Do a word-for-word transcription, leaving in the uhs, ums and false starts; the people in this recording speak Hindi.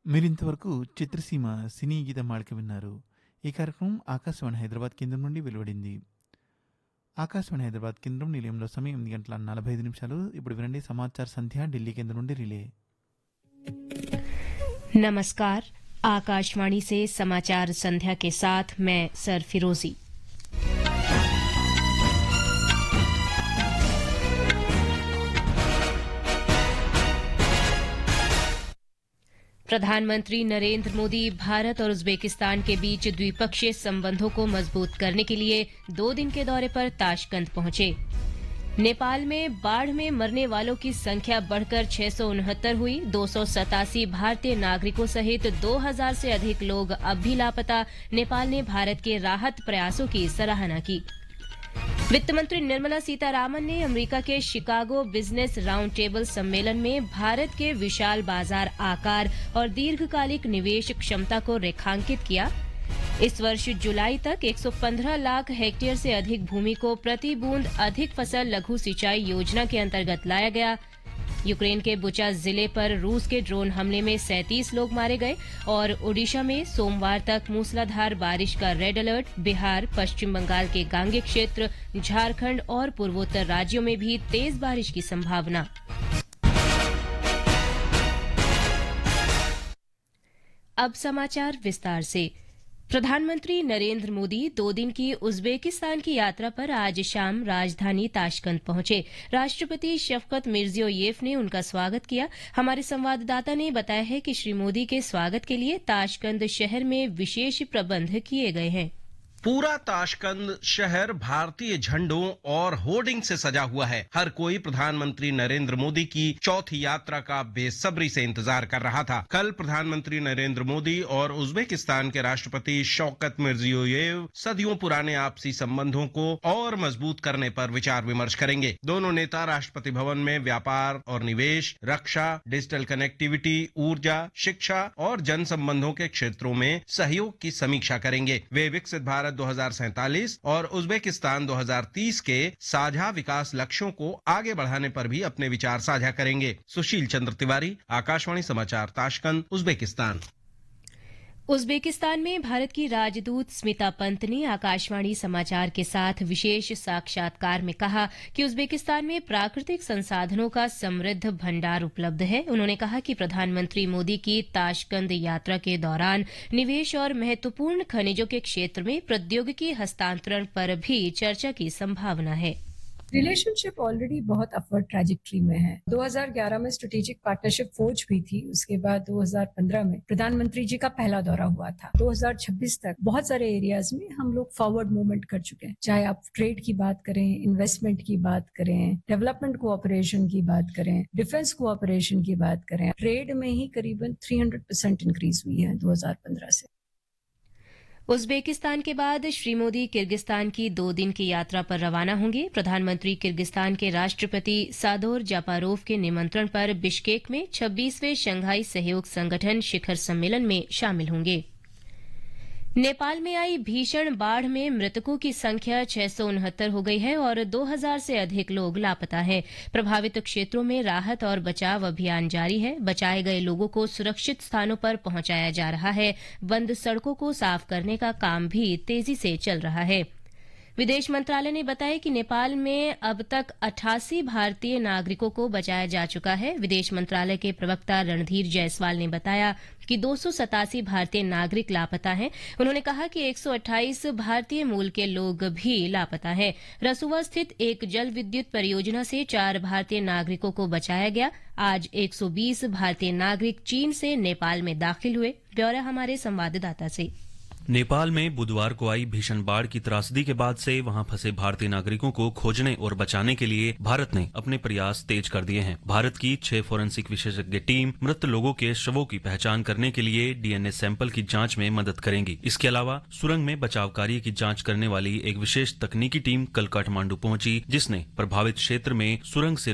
మీరింతవరకు చిత్రసీమ సినీ గీత మాలిక విన్నారు. ఈ కార్యక్రమం ఆకాశవాణి హైదరాబాద్ కేంద్రం నుండి వెలువడింది. ఆకాశవాణి హైదరాబాద్ కేంద్రం నిలయంలో సమయం ఎనిమిది గంటల నలభై ఐదు నిమిషాలు. ఇప్పుడు వినండి సమాచార సంధ్య ఢిల్లీ కేంద్రం నుండి రిలే. नमस्कार, आकाशवाणी से समाचार संध्या के साथ मैं सर फिरोजी। प्रधानमंत्री नरेंद्र मोदी भारत और उज्बेकिस्तान के बीच द्विपक्षीय संबंधों को मजबूत करने के लिए दो दिन के दौरे पर ताशकंद पहुंचे। नेपाल में बाढ़ में मरने वालों की संख्या बढ़कर छह सौ उनहत्तर हुई। दो सौ सतासी भारतीय नागरिकों सहित दो हजार से अधिक लोग अब भी लापता। नेपाल ने भारत के राहत प्रयासों की सराहना की। वित्त मंत्री निर्मला सीतारामन ने अमेरिका के शिकागो बिजनेस राउंड टेबल सम्मेलन में भारत के विशाल बाजार आकार और दीर्घकालिक निवेश क्षमता को रेखांकित किया। इस वर्ष जुलाई तक एक सौ पंद्रह लाख हेक्टेयर से अधिक भूमि को प्रति बूंद अधिक फसल लघु सिंचाई योजना के अंतर्गत लाया गया। यूक्रेन के बुचा जिले पर रूस के ड्रोन हमले में सैंतीस लोग मारे गए और ओडिशा में सोमवार तक मूसलाधार बारिश का रेड अलर्ट। बिहार, पश्चिम बंगाल के गांगे क्षेत्र, झारखंड और पूर्वोत्तर राज्यों में भी तेज बारिश की संभावना। अब समाचार विस्तार से। प्रधानमंत्री नरेंद्र मोदी दो दिन की उज्बेकिस्तान की यात्रा पर आज शाम राजधानी ताशकंद पहुंचे। राष्ट्रपति शफकत मिर्जियोयेव ने उनका स्वागत किया। हमारे संवाददाता ने बताया है कि श्री मोदी के स्वागत के लिए ताशकंद शहर में विशेष प्रबंध किए गए हैं। पूरा ताशकंद शहर भारतीय झंडों और होर्डिंग से सजा हुआ है। हर कोई प्रधानमंत्री नरेंद्र मोदी की चौथी यात्रा का बेसब्री से इंतजार कर रहा था। कल प्रधानमंत्री नरेंद्र मोदी और उज्बेकिस्तान के राष्ट्रपति शौकत मिर्जियोयेव सदियों पुराने आपसी संबंधों को और मजबूत करने पर विचार विमर्श करेंगे। दोनों नेता राष्ट्रपति भवन में व्यापार और निवेश, रक्षा, डिजिटल कनेक्टिविटी, ऊर्जा, शिक्षा और जन संबंधों के क्षेत्रों में सहयोग की समीक्षा करेंगे। वे विकसित भारत दो हजार सैंतालीस और उज्बेकिस्तान दो हजार तीस के साझा विकास लक्ष्यों को आगे बढ़ाने पर भी अपने विचार साझा करेंगे। सुशील चंद्र तिवारी, आकाशवाणी समाचार, ताशकंद, उज्बेकिस्तान। उज्बेकिस्तान में भारत की राजदूत स्मिता पंत ने आकाशवाणी समाचार के साथ विशेष साक्षात्कार में कहा कि उज्बेकिस्तान में प्राकृतिक संसाधनों का समृद्ध भंडार उपलब्ध है। उन्होंने कहा कि प्रधानमंत्री मोदी की ताशकंद यात्रा के दौरान निवेश और महत्वपूर्ण खनिजों के क्षेत्र में प्रौद्योगिकी हस्तांतरण पर भी चर्चा की संभावना है। रिलेशनशिप ऑलरेडी बहुत अपवर्ड ट्रैजेक्टरी में है। दो हज़ार ग्यारह में स्ट्रेटेजिक पार्टनरशिप फोर्ज हुई थी। उसके बाद दो हज़ार पंद्रह में प्रधानमंत्री जी का पहला दौरा हुआ था। दो हज़ार छब्बीस तक बहुत सारे एरियाज में हम लोग फॉरवर्ड मूवमेंट कर चुके हैं। चाहे आप ट्रेड की बात करें, इन्वेस्टमेंट की बात करें, डेवलपमेंट कोऑपरेशन की बात करें, डिफेंस कोऑपरेशन की बात करें। ट्रेड में ही करीबन तीन सौ परसेंट इंक्रीज हुई है दो हज़ार पंद्रह से। उज्बेकिस्तान के बाद श्री मोदी किर्गिस्तान की दो दिन की यात्रा पर रवाना होंगे। प्रधानमंत्री किर्गिस्तान के राष्ट्रपति सादोर जापारोव के निमंत्रण पर बिश्केक में छब्बीसवें शंघाई सहयोग संगठन शिखर सम्मेलन में शामिल होंगे। नेपाल में आई भीषण बाढ़ में मृतकों की संख्या छह सौ उनहत्तर हो गई है और दो हजार से अधिक लोग लापता हैं। प्रभावित क्षेत्रों में राहत और बचाव अभियान जारी है। बचाए गए लोगों को सुरक्षित स्थानों पर पहुंचाया जा रहा है। बंद सड़कों को साफ करने का काम भी तेजी से चल रहा है। विदेश मंत्रालय ने बताया कि नेपाल में अब तक अठासी भारतीय नागरिकों को बचाया जा चुका है। विदेश मंत्रालय के प्रवक्ता रणधीर जायसवाल ने बताया कि दो सौ सतासी भारतीय नागरिक लापता हैं। उन्होंने कहा कि एक सौ अट्ठाईस भारतीय मूल के लोग भी लापता हैं। रसुआ स्थित एक जल विद्युत परियोजना से चार भारतीय नागरिकों को बचाया गया। आज एक सौ बीस भारतीय नागरिक चीन से नेपाल में दाखिल हुए। ब्यौरा हमारे संवाददाता से। नेपाल में बुधवार को आई भीषण बाढ़ की त्रासदी के बाद से वहां फंसे भारतीय नागरिकों को खोजने और बचाने के लिए भारत ने अपने प्रयास तेज कर दिए हैं। भारत की छह फोरेंसिक विशेषज्ञ टीम मृत लोगों के शवों की पहचान करने के लिए डीएनए सैंपल की जांच में मदद करेंगी। इसके अलावा सुरंग में बचाव कार्य की जांच करने वाली एक विशेष तकनीकी टीम कल काठमांडू पहुंची, जिसने प्रभावित क्षेत्र में सुरंग से